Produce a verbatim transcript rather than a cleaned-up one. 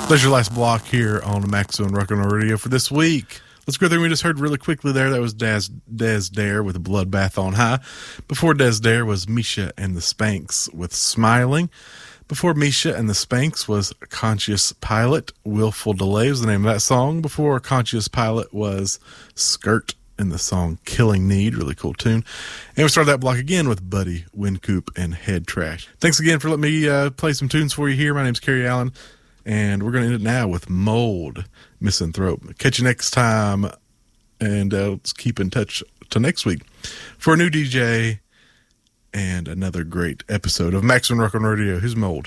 That's your last block here on the Maxo and Rock and Roll Radio for this week. Let's go through. We just heard really quickly there. That was Des, Des Dare with a Bloodbath on High. Before Des Dare was Misha and the Spanks with Smiling. Before Misha and the Spanks was Conscious Pilot. Willful Delay was the name of that song. Before Conscious Pilot was Skirt and the song Killing Need. Really cool tune. And we started that block again with Buddy Wincoop and Head Trash. Thanks again for letting me uh, play some tunes for you here. My name's Kerry Allen. And we're going to end it now with Mold, Misanthrope. Catch you next time, and uh, let's keep in touch till next week for a new D J and another great episode of Maximum Rock on Radio. Who's Mold?